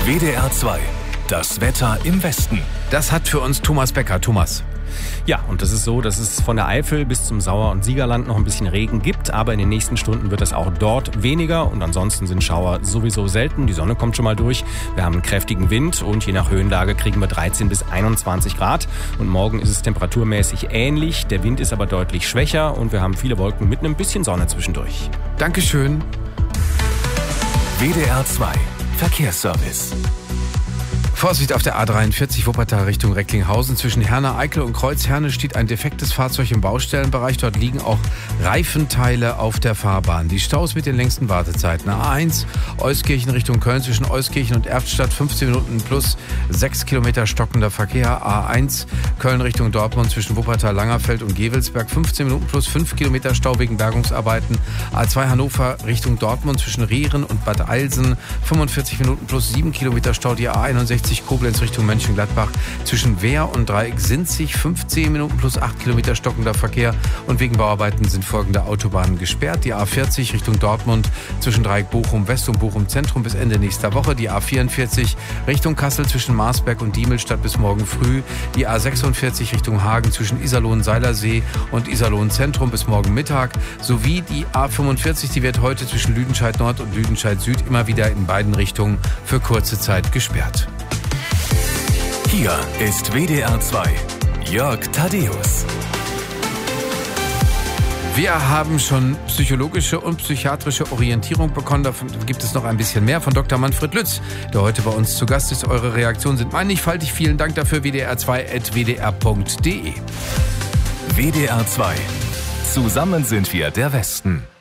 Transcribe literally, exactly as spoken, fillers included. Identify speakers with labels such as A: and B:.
A: W D R zwei. Das Wetter im Westen.
B: Das hat für uns Thomas Becker. Thomas.
C: Ja, und das ist so, dass es von der Eifel bis zum Sauer- und Siegerland noch ein bisschen Regen gibt, aber in den nächsten Stunden wird es auch dort weniger und ansonsten sind Schauer sowieso selten. Die Sonne kommt schon mal durch. Wir haben einen kräftigen Wind und je nach Höhenlage kriegen wir dreizehn bis einundzwanzig Grad. Und morgen ist es temperaturmäßig ähnlich. Der Wind ist aber deutlich schwächer und wir haben viele Wolken mit einem bisschen Sonne zwischendurch.
B: Dankeschön.
A: W D R zwei. Verkehrsservice.
B: Vorsicht auf der A dreiundvierzig Wuppertal Richtung Recklinghausen. Zwischen Herne-Eickel und Kreuzherne steht ein defektes Fahrzeug im Baustellenbereich. Dort liegen auch Reifenteile auf der Fahrbahn. Die Staus mit den längsten Wartezeiten. A eins Euskirchen Richtung Köln zwischen Euskirchen und Erftstadt fünfzehn Minuten plus sechs Kilometer stockender Verkehr. A eins Köln Richtung Dortmund zwischen Wuppertal, Langerfeld und Gevelsberg fünfzehn Minuten plus fünf Kilometer Stau wegen Bergungsarbeiten. A zwei Hannover Richtung Dortmund zwischen Rehren und Bad Eilsen fünfundvierzig Minuten plus sieben Kilometer Stau. Die A einundsechzig Koblenz Richtung Mönchengladbach zwischen Wehr und Dreieck-Sinzig fünfzehn Minuten plus acht Kilometer stockender Verkehr und wegen Bauarbeiten sind folgende Autobahnen gesperrt. Die A vierzig Richtung Dortmund zwischen Dreieck Bochum West und Bochum Zentrum bis Ende nächster Woche. Die A vierundvierzig Richtung Kassel zwischen Marsberg und Diemelstadt bis morgen früh. Die A sechsundvierzig Richtung Hagen zwischen Iserlohn-Seilersee und Iserlohn Zentrum bis morgen Mittag. Sowie die A fünfundvierzig, die wird heute zwischen Lüdenscheid Nord und Lüdenscheid Süd immer wieder in beiden Richtungen für kurze Zeit gesperrt.
A: Hier ist W D R zwei. Jörg Thaddeus.
B: Wir haben schon psychologische und psychiatrische Orientierung bekommen. Davon gibt es noch ein bisschen mehr von Doktor Manfred Lütz, der heute bei uns zu Gast ist. Eure Reaktionen sind mannigfaltig. Vielen Dank dafür. W D R zwei at w d r punkt d e.
A: W D R zwei. Zusammen sind wir der Westen.